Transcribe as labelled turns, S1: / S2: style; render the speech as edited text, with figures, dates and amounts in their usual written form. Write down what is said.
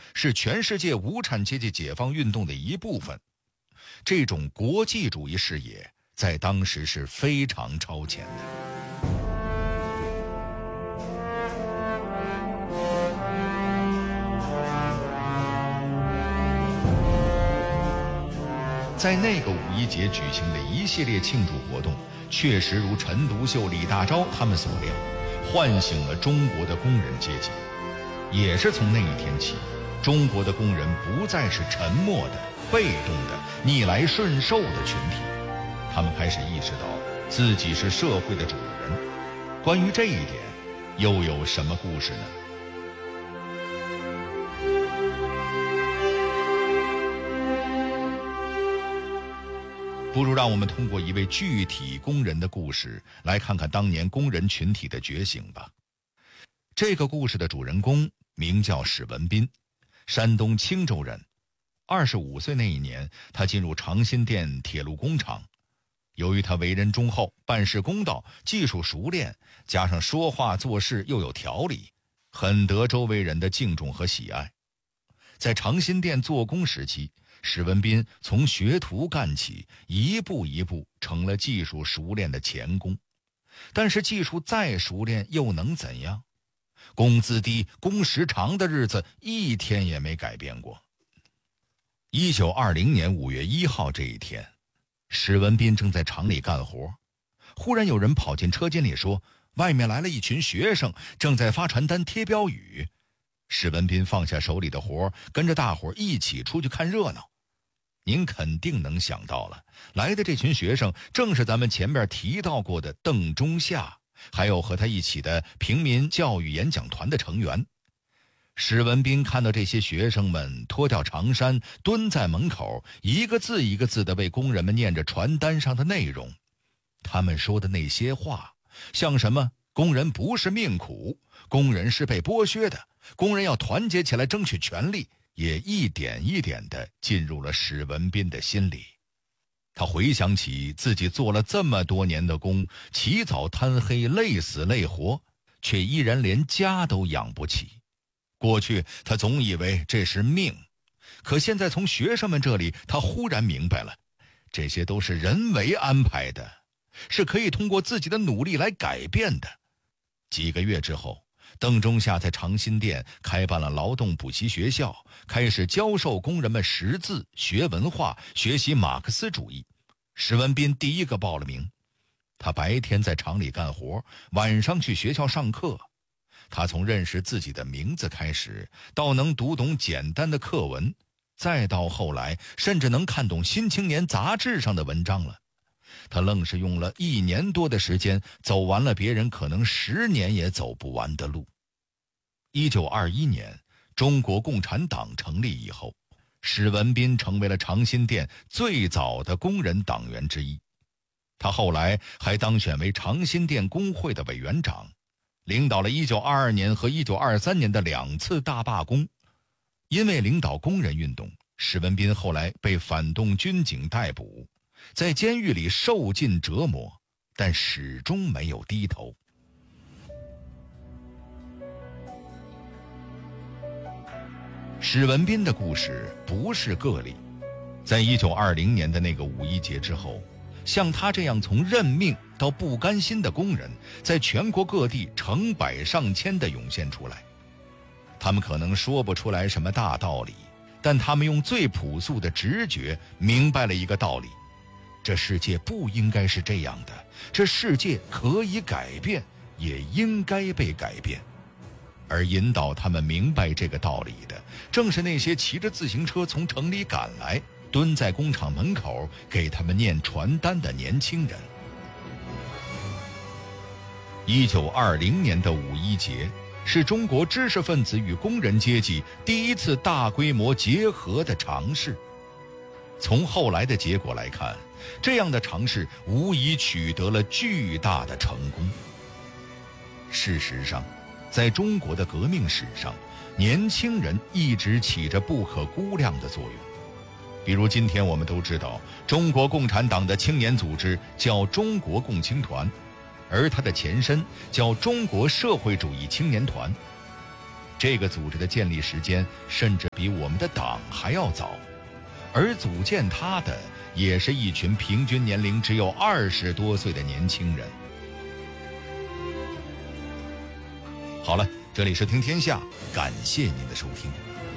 S1: 是全世界无产阶级解放运动的一部分。这种国际主义视野在当时是非常超前的。在那个五一节举行的一系列庆祝活动，确实如陈独秀、李大钊他们所料，唤醒了中国的工人阶级。也是从那一天起，中国的工人不再是沉默的、被动的、逆来顺受的群体，他们开始意识到自己是社会的主人。关于这一点，又有什么故事呢？不如让我们通过一位具体工人的故事，来看看当年工人群体的觉醒吧。这个故事的主人公名叫史文彬，山东青州人。25岁那一年，他进入长辛店铁路工厂。由于他为人忠厚，办事公道，技术熟练，加上说话做事又有条理，很得周围人的敬重和喜爱。在长辛店做工时期，史文彬从学徒干起，一步一步成了技术熟练的钳工。但是技术再熟练又能怎样？工资低、工时长的日子一天也没改变过。1920年5月1号这一天，史文彬正在厂里干活，忽然有人跑进车间里说，外面来了一群学生，正在发传单贴标语。史文彬放下手里的活，跟着大伙一起出去看热闹。您肯定能想到了，来的这群学生正是咱们前面提到过的邓中夏，还有和他一起的平民教育演讲团的成员。史文彬看到这些学生们脱掉长衫，蹲在门口，一个字一个字地为工人们念着传单上的内容。他们说的那些话，像什么工人不是命苦，工人是被剥削的，工人要团结起来争取权利，也一点一点地进入了史文彬的心里。他回想起自己做了这么多年的工，起早贪黑，累死累活，却依然连家都养不起。过去他总以为这是命，可现在从学生们这里，他忽然明白了，这些都是人为安排的，是可以通过自己的努力来改变的。几个月之后，邓中夏在长辛店开办了劳动补习学校，开始教授工人们识字、学文化、学习马克思主义。史文彬第一个报了名。他白天在厂里干活，晚上去学校上课。他从认识自己的名字开始，到能读懂简单的课文，再到后来甚至能看懂《新青年》杂志上的文章了。他愣是用了1年多的时间，走完了别人可能10年也走不完的路。1921年，中国共产党成立以后，史文彬成为了长辛店最早的工人党员之一。他后来还当选为长辛店工会的委员长，领导了1922年和1923年的2次大罢工。因为领导工人运动，史文彬后来被反动军警逮捕，在监狱里受尽折磨，但始终没有低头。史文彬的故事不是个例，在1920年的那个五一节之后，像他这样从认命到不甘心的工人，在全国各地成百上千地涌现出来。他们可能说不出来什么大道理，但他们用最朴素的直觉明白了一个道理：这世界不应该是这样的，这世界可以改变，也应该被改变。而引导他们明白这个道理的，正是那些骑着自行车从城里赶来，蹲在工厂门口给他们念传单的年轻人。1920年的五一节是中国知识分子与工人阶级第一次大规模结合的尝试。从后来的结果来看，这样的尝试无疑取得了巨大的成功。事实上，在中国的革命史上，年轻人一直起着不可估量的作用。比如今天我们都知道，中国共产党的青年组织叫中国共青团，而它的前身叫中国社会主义青年团。 这个组织的建立时间甚至比我们的党还要早，而组建它的也是一群平均年龄只有20多岁的年轻人。好了，这里是听天下，感谢您的收听。